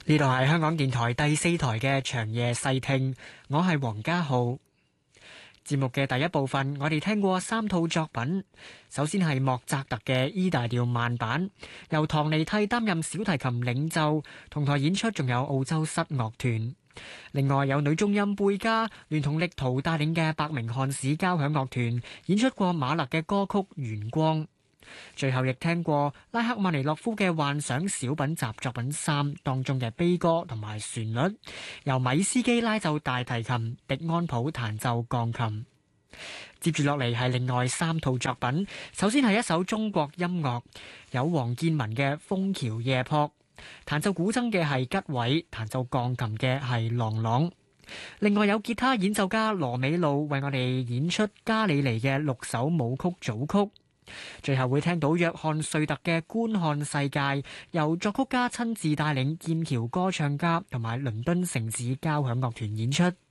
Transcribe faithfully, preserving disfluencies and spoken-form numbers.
呢度係香港電台第四台嘅長夜細聽，我係黃家浩。節目嘅第一部分，我哋聽過三套作品。首先係莫扎特嘅 E 大調慢板，由唐尼蒂擔任小提琴領奏，同台演出仲有澳洲室樂團。另外有女中音貝加聯同力圖帶領嘅伯明翰市交響樂團演出過馬勒嘅歌曲《圓光》。最後亦聽過拉赫曼尼諾夫嘅幻想小品集作品三當中嘅悲歌同埋旋律，由米斯基拉奏大提琴，迪安普彈奏鋼琴。接住落嚟係另外三套作品，首先係一首中國音樂，有黃建文嘅《楓橋夜泊》，彈奏古箏嘅係吉偉，彈奏鋼琴嘅係郎朗。另外有吉他演奏家羅美露為我哋演出加里尼嘅六首舞曲組曲。最後會聽到約翰瑞特嘅觀看世界，由作曲家親自帶領劍橋歌唱家同埋倫敦城市交響樂團演出。